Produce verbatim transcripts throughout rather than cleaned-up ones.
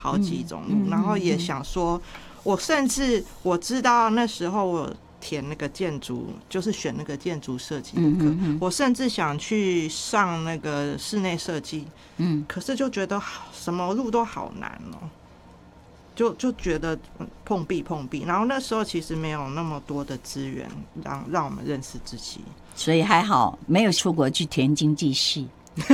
好几种路，然后也想说，我甚至我知道那时候我填那个建筑，就是选那个建筑设计的课，我甚至想去上那个室内设计，嗯，可是就觉得什么路都好难哦，就就觉得碰壁碰壁，然后那时候其实没有那么多的资源让让我们认识自己， 所以还好没有出国去填经济系。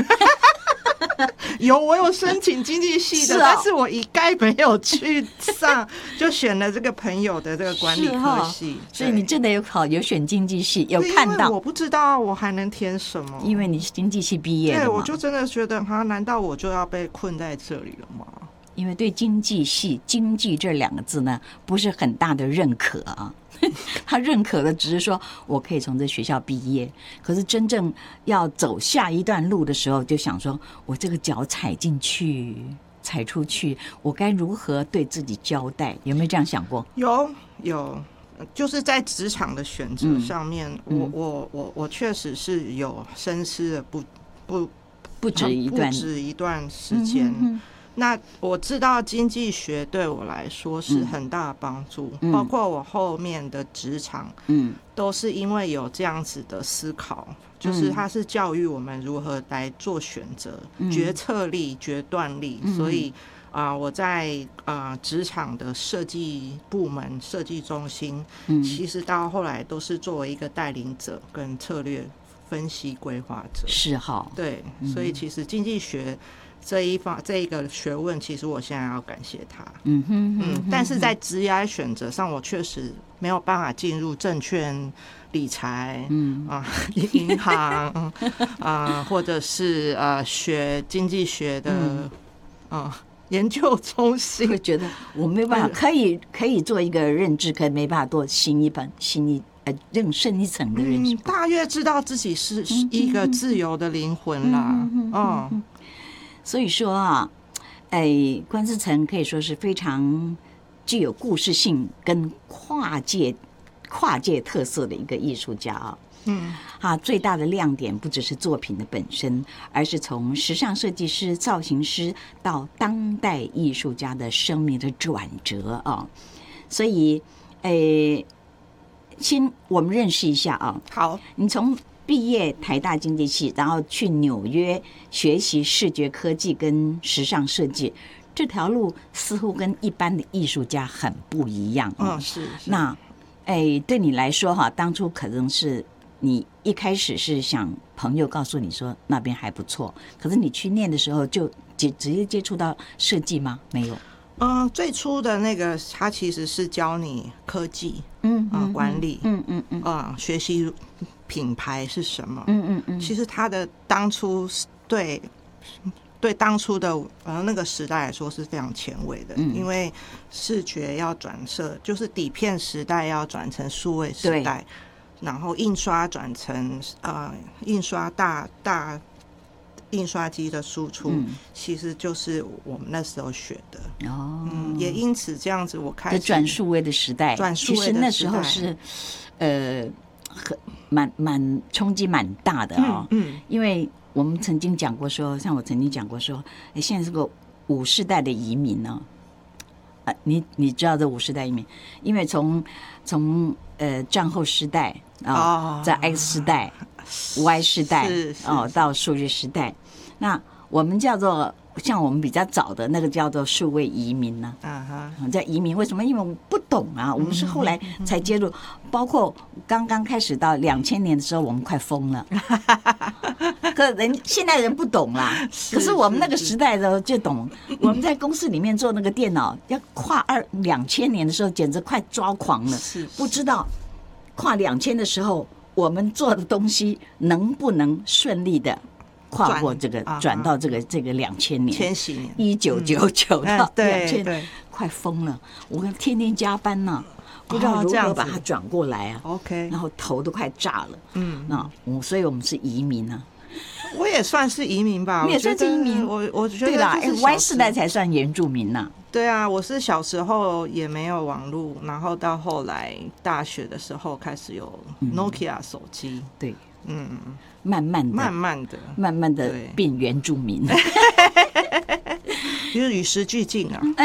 有，我有申请经济系的，是、哦、但是我一概没有去上，就选了这个朋友的这个管理科系。 所以你真的有考，有选经济系，有看到？ 我不知道我还能填什么， 因为你是经济系毕业的嘛。 对，我就真的觉得，哈，难道我就要被困在这里了吗？ 因为对经济系“经济”这两个字呢，不是很大的认可啊。他认可的只是说我可以从这学校毕业，可是真正要走下一段路的时候，就想说我这个脚踩进去踩出去，我该如何对自己交代？有没有这样想过？ 有有，就是在职场的选择上面，嗯、我我我我确实是有深思的不不不止一段不止一段时间。嗯哼哼，那我知道经济学对我来说是很大的帮助，嗯、包括我后面的职场，嗯，都是因为有这样子的思考，就是它是教育我们如何来做选择、嗯、决策力、决断力，嗯、所以啊、呃，我在啊、呃、职场的设计部门、设计中心，嗯，其实到后来都是作为一个带领者跟策略分析规划者， 是哈， 对，嗯、所以其实经济学这一方这一个学问，其实我现在要感谢他。嗯哼嗯，但是在职业选择上，我确实没有办法进入证券、理财，嗯啊，银行啊、呃，或者是呃学经济学的，嗯、呃、研究中心。 会觉得我没办法，可以可以做一个认知，可以没办法做新一本新一。更深一层的认识、嗯， 大约知道自己是一个自由的灵魂啦。嗯，嗯嗯所以说啊，哎，关思成可以说是非常具有故事性跟跨界跨界特色的一个艺术家啊。嗯，啊，最大的亮点不只是作品的本身，而是从时尚设计师、造型师到当代艺术家的生命的转折啊。所以，哎。先我们认识一下啊， 好， 你从毕业台大经济系，然后去纽约学习视觉科技跟时尚设计，这条路似乎跟一般的艺术家很不一样。 嗯，是。是那，哎，对你来说哈，当初可能是你一开始是想朋友告诉你说那边还不错，可是你去念的时候就直直接接触到设计吗？没有。 嗯，最初的那个他其实是教你科技，嗯啊、呃、管理，嗯嗯嗯啊、呃、学习品牌是什么，嗯嗯嗯。其实他的当初对对当初的呃那个时代来说是非常前卫的，嗯、因为视觉要转设，就是底片时代要转成数位时代，然后印刷转成呃印刷大大。印刷机的输出、嗯、其实就是我们那时候学的哦、嗯，也因此这样子我开始转数位的时代， 转数位的时代， 其实那时候是呃很蛮蛮冲击蛮大的哦，嗯，嗯因为我们曾经讲过说，像我曾经讲过说，哎，现在是个五世代的移民呢、哦，啊，你你知道这五世代移民，因为从从呃战后时代啊，哦、在 X 时代。Y 世代哦，到数字时代，那我们叫做像我们比较早的那个叫做数位移民呢、啊，啊哈，叫移民。为什么？因为我们不懂啊，我们是后来才接入，包括刚刚开始到两千年的时候，我们快疯了。可人现在人不懂啦，可是我们那个时代的就懂。我们在公司里面做那个电脑，要跨二两千年的时候，简直快抓狂了，不知道跨两千的时候。我们做的东西能不能顺利的跨过这个转到这个这个两千年千禧年一九九九到两千年，快疯了！我们天天加班呢、啊，不知道如何把它转过来啊。 OK， 然后头都快炸了。嗯，那我所以我们是移民啊。 我也算是移民吧， 你也算是移民。 我我觉得对啦，哎 ，Y 世代才算原住民呐、啊。 对啊，我是小时候也没有网络，然后到后来大学的时候开始有 Nokia 手机、嗯。对，嗯， 慢慢的， 慢慢的， 慢慢的变原住民， 就是与时俱进啊。